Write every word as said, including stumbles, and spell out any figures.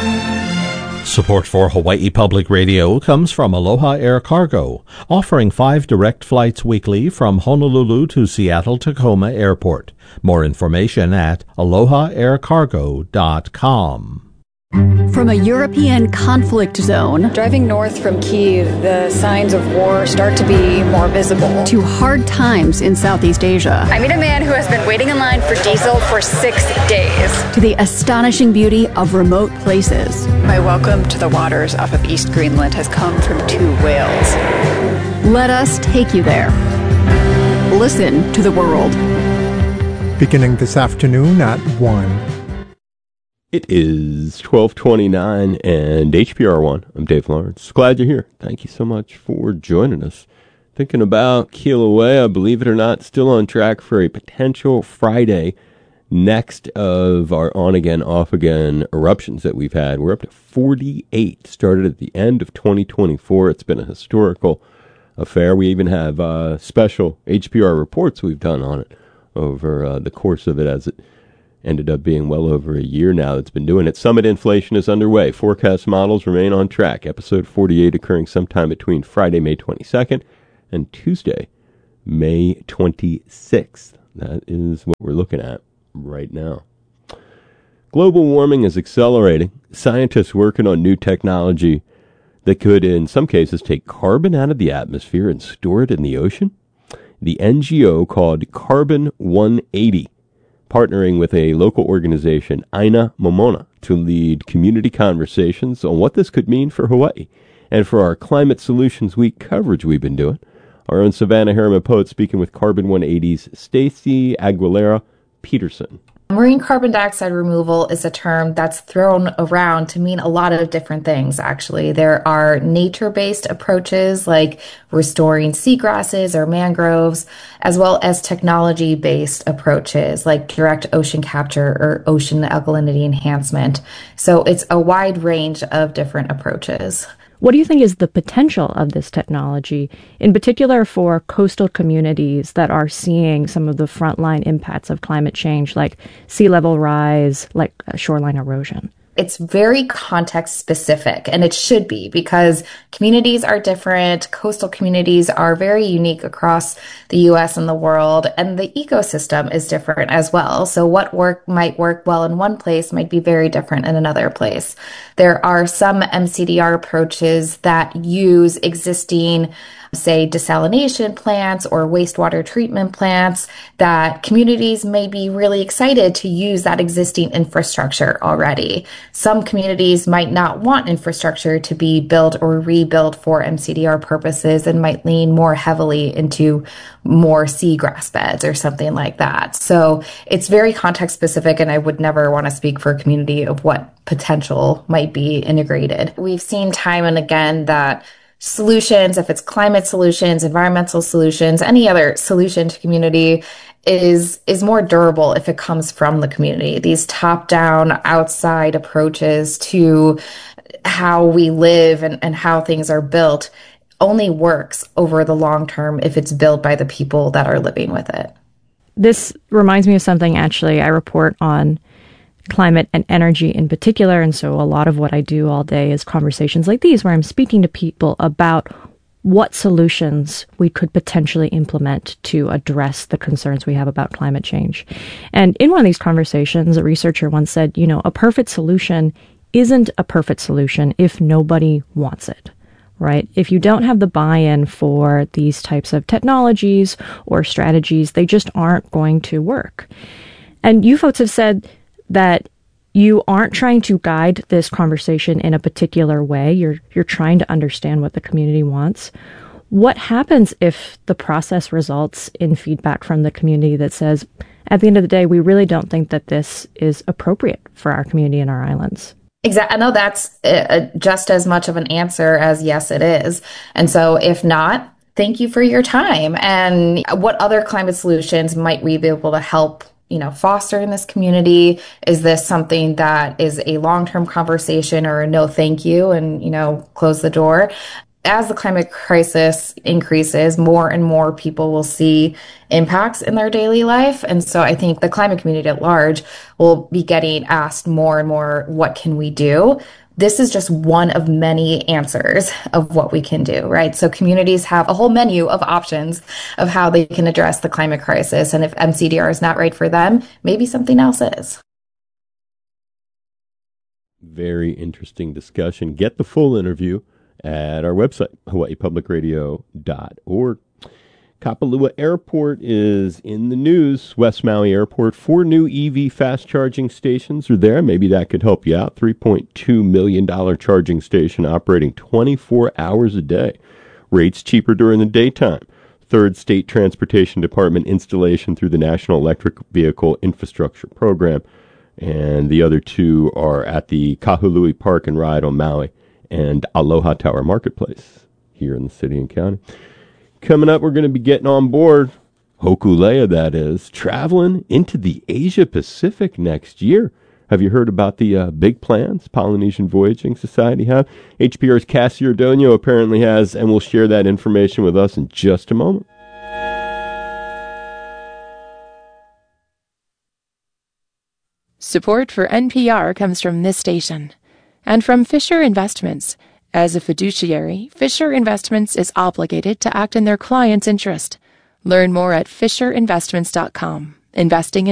Support for Hawaii Public Radio comes from Aloha Air Cargo, offering five direct flights weekly from Honolulu to Seattle-Tacoma Airport. More information at aloha air cargo dot com. From a European conflict zone, driving north from Kyiv, the signs of war start to be more visible, to hard times in Southeast Asia. I meet a man who has been waiting in line for diesel for six days. To the astonishing beauty of remote places. My welcome to the waters off of East Greenland has come from two whales. Let us take you there. Listen to the world. Beginning this afternoon at one. It is twelve twenty-nine and H P R one. I'm Dave Lawrence. Glad you're here. Thank you so much for joining us. Thinking about Kilauea, believe it or not, still on track for a potential Friday next of our on-again, off-again eruptions that we've had. We're up to forty-eight. Started at the end of twenty twenty-four. It's been a historical affair. We even have uh, special H P R reports we've done on it over uh, the course of it as it ended up being well over a year now that's been doing it. Summit inflation is underway. Forecast models remain on track. Episode forty-eight occurring sometime between Friday, May twenty-second and Tuesday, May twenty-sixth. That is what we're looking at right now. Global warming is accelerating. Scientists working on new technology that could, in some cases, take carbon out of the atmosphere and store it in the ocean. The N G O called Carbon one eighty, partnering with a local organization, Aina Momona, to lead community conversations on what this could mean for Hawaii and for our Climate Solutions Week coverage we've been doing. Our own Savannah Harriman Poet speaking with Carbon one eighty's Stacey Aguilera Peterson. Marine carbon dioxide removal is a term that's thrown around to mean a lot of different things, actually. There are nature-based approaches like restoring seagrasses or mangroves, as well as technology-based approaches like direct ocean capture or ocean alkalinity enhancement. So it's a wide range of different approaches. What do you think is the potential of this technology, in particular for coastal communities that are seeing some of the frontline impacts of climate change, like sea level rise, like shoreline erosion? It's very context specific, and it should be, because communities are different. Coastal communities are very unique across the U S and the world, and the ecosystem is different as well. So what work might work well in one place might be very different in another place. There are some M C D R approaches that use existing, say, desalination plants or wastewater treatment plants that communities may be really excited to use that existing infrastructure already. Some communities might not want infrastructure to be built or rebuilt for M C D R purposes and might lean more heavily into more seagrass beds or something like that. So it's very context specific, and I would never want to speak for a community of what potential might be integrated. We've seen time and again that solutions, if it's climate solutions, environmental solutions, any other solution to community is is more durable if it comes from the community. These top-down, outside approaches to how we live and, and how things are built only works over the long term if it's built by the people that are living with it. This reminds me of something, actually, I report on climate and energy in particular. And so a lot of what I do all day is conversations like these, where I'm speaking to people about what solutions we could potentially implement to address the concerns we have about climate change. And in one of these conversations, a researcher once said, you know, a perfect solution isn't a perfect solution if nobody wants it, right? If you don't have the buy-in for these types of technologies or strategies, they just aren't going to work. And you folks have said that you aren't trying to guide this conversation in a particular way. You're you're trying to understand what the community wants. What happens if the process results in feedback from the community that says, at the end of the day, we really don't think that this is appropriate for our community and our islands? Exactly. I know that's uh, just as much of an answer as yes, it is. And so if not, thank you for your time. And what other climate solutions might we be able to help you know, foster in this community? Is this something that is a long-term conversation or a no thank you and, you know, close the door? as the climate crisis increases, more and more people will see impacts in their daily life. And so I think the climate community at large will be getting asked more and more, what can we do? This is just one of many answers of what we can do, right? So communities have a whole menu of options of how they can address the climate crisis. And if M C D R is not right for them, maybe something else is. Very interesting discussion. Get the full interview at our website, hawaii public radio dot org. Kapalua Airport is in the news. West Maui Airport, four new E V fast charging stations are there. Maybe that could help you out. three point two million dollars charging station operating twenty-four hours a day. Rates cheaper during the daytime. Third State Transportation Department installation through the National Electric Vehicle Infrastructure Program. And the other two are at the Kahului Park and Ride on Maui and Aloha Tower Marketplace here in the city and county. Coming up, we're going to be getting on board, Hokulea that is, traveling into the Asia Pacific next year. Have you heard about the uh, big plans Polynesian Voyaging Society have? H P R's Cassie Ordonio apparently has, and will share that information with us in just a moment. Support for N P R comes from this station and from Fisher Investments. As a fiduciary, Fisher Investments is obligated to act in their client's interest. Learn more at fisher investments dot com. Investing in